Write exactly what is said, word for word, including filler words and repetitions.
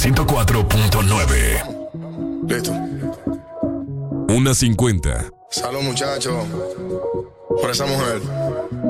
ciento cuatro punto nueve. Listo. Una cincuenta. Salud, muchachos. Por esa mujer.